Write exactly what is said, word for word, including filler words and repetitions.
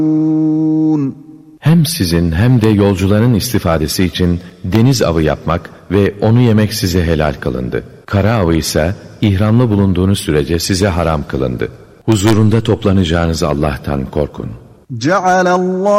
Hem sizin hem de yolcuların istifadesi için deniz avı yapmak ve onu yemek size helal kılındı. Kara avı ise ihramlı bulunduğunuz sürece size haram kılındı. Huzurunda toplanacağınız Allah'tan korkun.